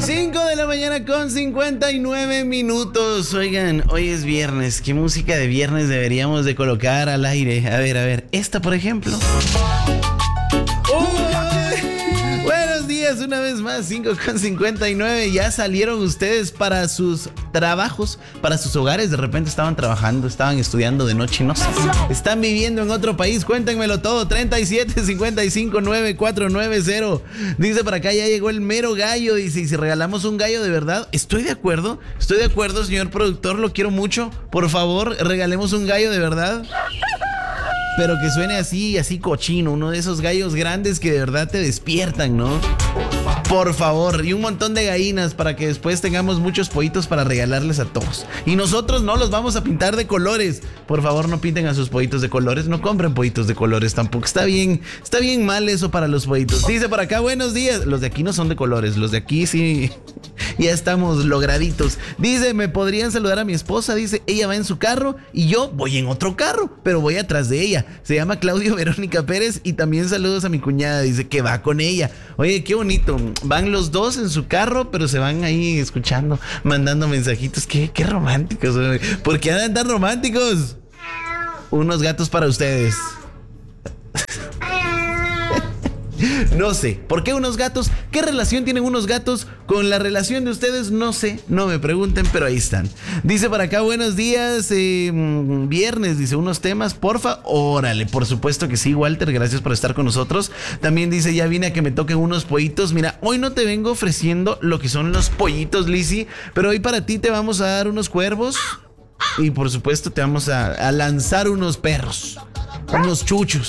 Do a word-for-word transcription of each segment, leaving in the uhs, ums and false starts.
cinco de la mañana con cincuenta y nueve minutos. Oigan, hoy es viernes. ¿Qué música de viernes deberíamos de colocar al aire? A ver, a ver, esta por ejemplo. ¡Uy! Buenos días una vez más, cinco con cincuenta y nueve. Ya salieron ustedes para sus trabajos, para sus hogares. De repente estaban trabajando, estaban estudiando de noche, no sé. Están viviendo en otro país, cuéntenmelo todo. treinta y siete, cincuenta y cinco, nueve cuatro nueve cero. Dice por acá, ya llegó el mero gallo. Dice, ¿y si regalamos un gallo de verdad? Estoy de acuerdo, estoy de acuerdo, señor productor, lo quiero mucho. Por favor, regalemos un gallo de verdad. Pero que suene así, así cochino, uno de esos gallos grandes que de verdad te despiertan, ¿no? Por favor, y un montón de gallinas para que después tengamos muchos pollitos para regalarles a todos. Y nosotros no los vamos a pintar de colores. Por favor, no pinten a sus pollitos de colores, no compren pollitos de colores tampoco. Está bien, está bien mal eso para los pollitos. Dice por acá, buenos días. Los de aquí no son de colores, los de aquí sí... Ya estamos lograditos. Dice, ¿me podrían saludar a mi esposa? Dice, ella va en su carro y yo voy en otro carro, pero voy atrás de ella. Se llama Claudio Verónica Pérez y también saludos a mi cuñada. Dice que va con ella. Oye, qué bonito. Van los dos en su carro, pero se van ahí escuchando, mandando mensajitos. Qué, qué románticos. ¿Por qué andan tan románticos? Unos gatos para ustedes. No sé, ¿por qué unos gatos? ¿Qué relación tienen unos gatos con la relación de ustedes? No sé, no me pregunten, pero ahí están. Dice por acá, buenos días, eh, viernes, dice, unos temas, porfa. Órale, por supuesto que sí, Walter, gracias por estar con nosotros. También dice, ya vine a que me toquen unos pollitos. Mira, hoy no te vengo ofreciendo lo que son los pollitos, Lizzy, pero hoy para ti te vamos a dar unos cuervos y por supuesto te vamos a, a lanzar unos perros, unos chuchos.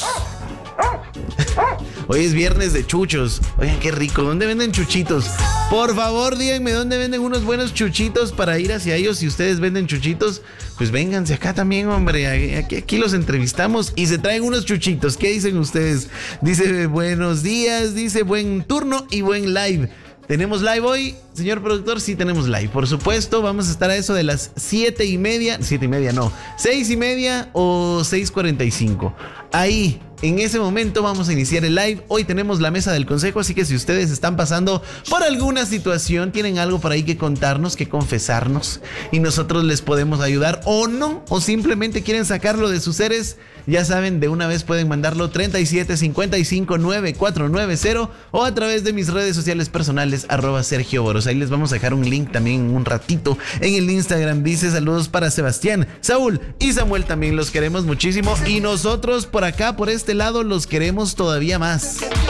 Hoy es viernes de chuchos. Oigan, qué rico. ¿Dónde venden chuchitos? Por favor, díganme dónde venden unos buenos chuchitos para ir hacia ellos. Si ustedes venden chuchitos, pues vénganse acá también, hombre. Aquí, aquí los entrevistamos y se traen unos chuchitos. ¿Qué dicen ustedes? Dice, buenos días. Dice, buen turno y buen live. ¿Tenemos live hoy, señor productor? Sí, tenemos live, por supuesto. Vamos a estar a eso de las siete y media. Siete y media, no. Seis y media o seis cuarenta y cinco. Ahí, en ese momento vamos a iniciar el live. Hoy tenemos la mesa del consejo, así que si ustedes están pasando por alguna situación, tienen algo por ahí que contarnos, que confesarnos, y nosotros les podemos ayudar o no, o simplemente quieren sacarlo de sus seres, ya saben, de una vez pueden mandarlo treinta y siete, cincuenta y cinco, nueve cuatro nueve cero o a través de mis redes sociales personales, arroba Sergio Boros. Ahí les vamos a dejar un link también un ratito en el Instagram. Dice, saludos para Sebastián, Saúl y Samuel, también los queremos muchísimo y nosotros por acá, por este lado, los queremos todavía más.